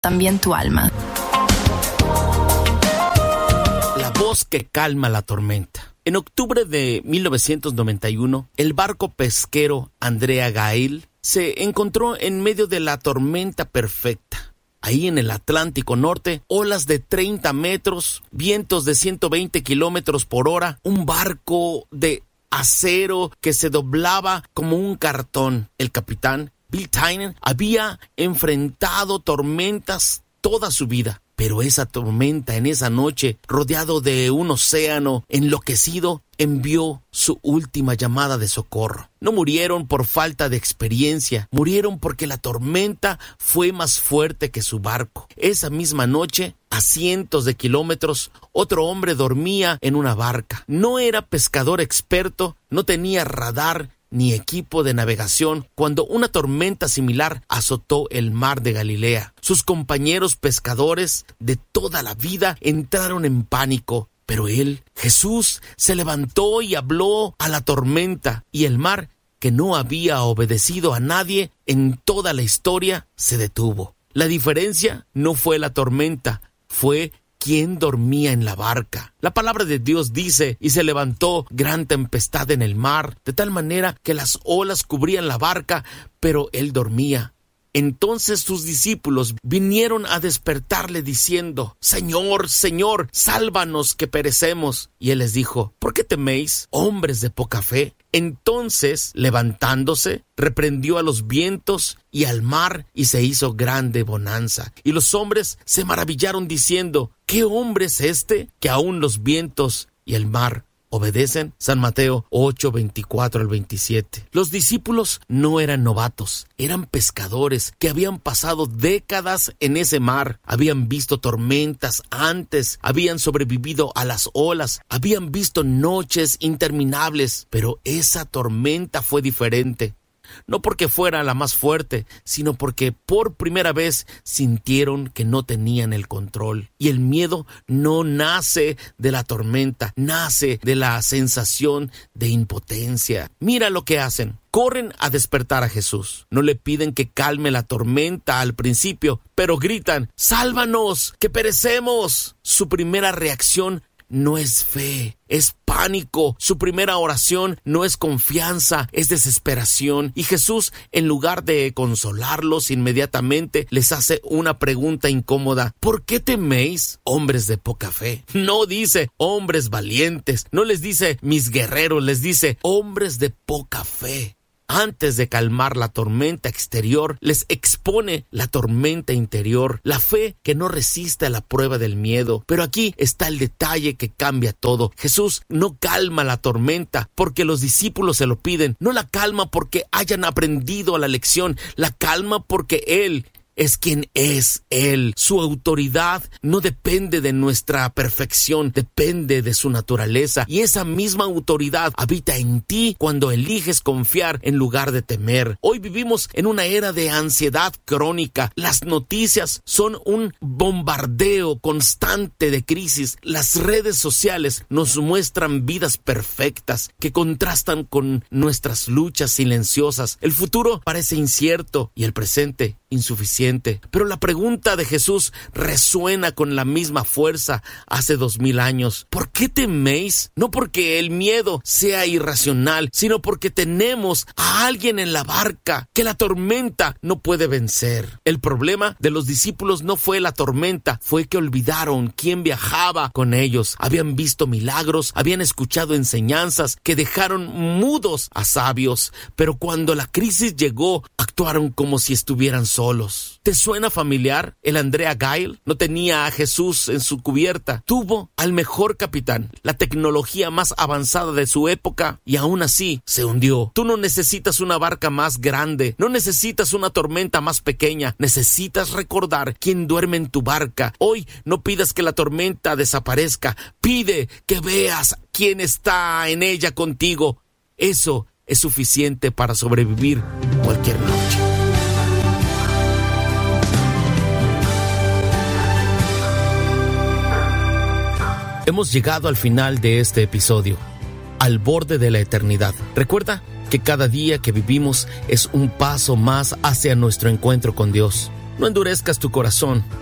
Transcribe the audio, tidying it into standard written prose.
también tu alma. La voz que calma la tormenta. En octubre de 1991, el barco pesquero Andrea Gail se encontró en medio de la tormenta perfecta. Ahí en el Atlántico Norte, olas de 30 metros, vientos de 120 kilómetros por hora, un barco de acero que se doblaba como un cartón. El capitán Bill Tynan había enfrentado tormentas toda su vida, pero esa tormenta en esa noche, rodeado de un océano enloquecido, envió su última llamada de socorro. No murieron por falta de experiencia, murieron porque la tormenta fue más fuerte que su barco. Esa misma noche, a cientos de kilómetros, otro hombre dormía en una barca. No era pescador experto, no tenía radar ni equipo de navegación cuando una tormenta similar azotó el mar de Galilea. Sus compañeros pescadores de toda la vida entraron en pánico, pero él, Jesús, se levantó y habló a la tormenta, y el mar, que no había obedecido a nadie en toda la historia, se detuvo. La diferencia no fue la tormenta, fue quien dormía en la barca. La palabra de Dios dice: y se levantó gran tempestad en el mar, de tal manera que las olas cubrían la barca, pero él dormía. Entonces sus discípulos vinieron a despertarle diciendo: Señor, Señor, sálvanos que perecemos. Y él les dijo: ¿por qué teméis, hombres de poca fe? Entonces, levantándose, reprendió a los vientos y al mar, y se hizo grande bonanza. Y los hombres se maravillaron diciendo: ¿qué hombre es este que aún los vientos y el mar obedecen? San Mateo 8, 24 al 27. Los discípulos no eran novatos, eran pescadores que habían pasado décadas en ese mar, habían visto tormentas antes, habían sobrevivido a las olas, habían visto noches interminables, pero esa tormenta fue diferente. No porque fuera la más fuerte, sino porque por primera vez sintieron que no tenían el control. Y el miedo no nace de la tormenta, nace de la sensación de impotencia. Mira lo que hacen. Corren a despertar a Jesús. No le piden que calme la tormenta al principio, pero gritan: ¡sálvanos, que perecemos! Su primera reacción no es fe, es pánico. Su primera oración no es confianza, es desesperación. Y Jesús, en lugar de consolarlos inmediatamente, les hace una pregunta incómoda: ¿por qué teméis, hombres de poca fe? No dice hombres valientes, no les dice mis guerreros, les dice hombres de poca fe. Antes de calmar la tormenta exterior, les expone la tormenta interior, la fe que no resiste a la prueba del miedo. Pero aquí está el detalle que cambia todo. Jesús no calma la tormenta porque los discípulos se lo piden, no la calma porque hayan aprendido la lección, la calma porque Él es quien es Él. Su autoridad no depende de nuestra perfección, depende de su naturaleza. Y esa misma autoridad habita en ti cuando eliges confiar en lugar de temer. Hoy vivimos en una era de ansiedad crónica. Las noticias son un bombardeo constante de crisis. Las redes sociales nos muestran vidas perfectas que contrastan con nuestras luchas silenciosas. El futuro parece incierto y el presente insuficiente. Pero la pregunta de Jesús resuena con la misma fuerza hace 2000 años. ¿Por qué teméis? No porque el miedo sea irracional, sino porque tenemos a alguien en la barca que la tormenta no puede vencer. El problema de los discípulos no fue la tormenta, fue que olvidaron quién viajaba con ellos. Habían visto milagros, habían escuchado enseñanzas que dejaron mudos a sabios, pero cuando la crisis llegó, actuaron como si estuvieran solos. ¿Te suena familiar? El Andrea Gail no tenía a Jesús en su cubierta. Tuvo al mejor capitán, la tecnología más avanzada de su época, y aún así se hundió. Tú no necesitas una barca más grande, no necesitas una tormenta más pequeña, necesitas recordar quién duerme en tu barca. Hoy no pidas que la tormenta desaparezca, pide que veas quién está en ella contigo. Eso es suficiente para sobrevivir cualquier noche. Hemos llegado al final de este episodio, al borde de la eternidad. Recuerda que cada día que vivimos es un paso más hacia nuestro encuentro con Dios. No endurezcas tu corazón.